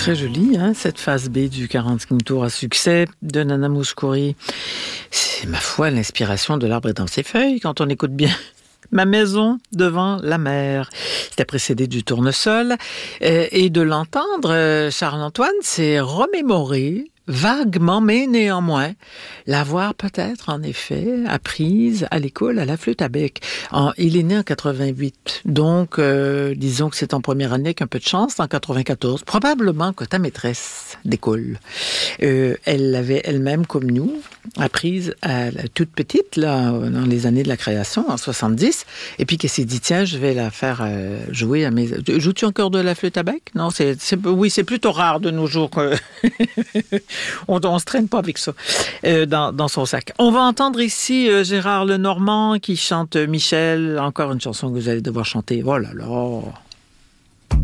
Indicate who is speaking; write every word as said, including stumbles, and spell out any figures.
Speaker 1: très joli, hein, cette phase B du quarante-cinq tours à succès de Nana Mouskouri. C'est, ma foi, l'inspiration de l'arbre est dans ses feuilles, quand on écoute bien. Ma maison devant la mer. C'était précédé du tournesol. Euh, et de l'entendre, euh, Charles-Antoine, c'est remémorer vaguement, mais néanmoins, l'avoir peut-être, en effet, apprise à l'école à la flûte à bec. En, il est né en quatre-vingt-huit, donc euh, disons que c'est en première année avec un peu de chance, en quatre-vingt-quatorze. Probablement que ta maîtresse d'école, euh, elle l'avait elle-même, comme nous, apprise à la toute petite, là, dans les années de la création, en soixante-dix, et puis qu'elle s'est dit, tiens, je vais la faire euh, jouer à mes... Joues-tu encore de la flûte à bec? Non, c'est, c'est, oui, c'est plutôt rare de nos jours que... On ne se traîne pas avec ça euh, dans, dans son sac. On va entendre ici euh, Gérard Lenormand qui chante Michel, encore une chanson que vous allez devoir chanter. Oh là là!